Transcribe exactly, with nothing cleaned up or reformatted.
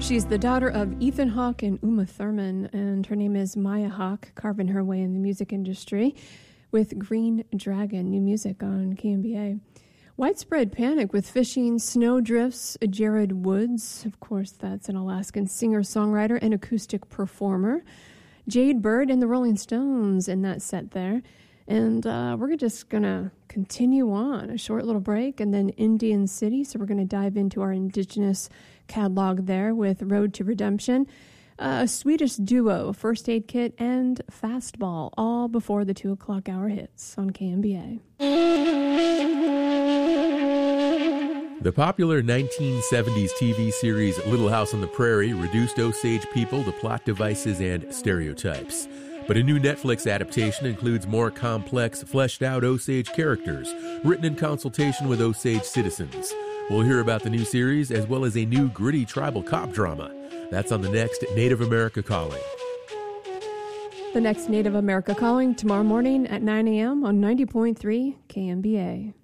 She's the daughter of Ethan Hawke and Uma Thurman, and her name is Maya Hawke, carving her way in the music industry with Green Dragon, new music on K M B A. Widespread panic with fishing, snowdrifts, Jared Woods. Of course, that's an Alaskan singer-songwriter and acoustic performer. Jade Bird and the Rolling Stones in that set there. And uh, we're just going to continue on, a short little break, and then Indian City. So we're going to dive into our indigenous catalog there with Road to Redemption, uh, a Swedish duo, First Aid Kit, and Fastball, all before the two o'clock hour hits on K M B A. The popular nineteen seventies T V series Little House on the Prairie reduced Osage people to plot devices and stereotypes. But a new Netflix adaptation includes more complex, fleshed-out Osage characters, written in consultation with Osage citizens. We'll hear about the new series, as well as a new gritty tribal cop drama. That's on the next Native America Calling. The next Native America Calling tomorrow morning at nine a.m. on ninety point three K M B A.